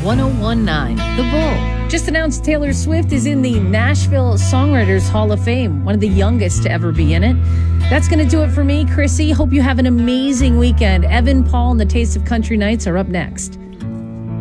1019 The Bull. Just announced Taylor Swift is in the Nashville Songwriters Hall of Fame, one of the youngest to ever be in it. That's going to do it for me, Chrissy. Hope you have an amazing weekend. Evan, Paul, and the Taste of Country Nights are up next.